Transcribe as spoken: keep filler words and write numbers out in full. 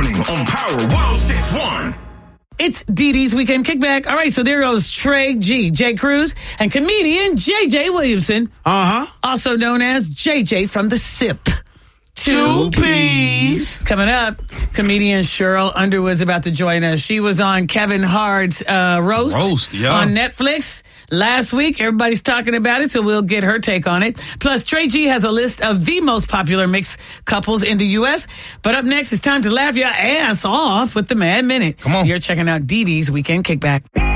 morning on Power one oh six point one. It's Dee Dee's Weekend Kickback. All right, so there goes Trey G, J. Cruz, and comedian J J. Williamson, Uh-huh. also known as J J from the S I P. Two P's. Coming up, comedian Cheryl Underwood's about to join us. She was on Kevin Hart's uh, Roast, Roast, yeah. on Netflix last week. Everybody's talking about it, so we'll get her take on it. Plus, Trey G has a list of the most popular mixed couples in the U S. But up next, it's time to laugh your ass off with the Mad Minute. Come on. You're checking out Dee Dee's Weekend Kickback.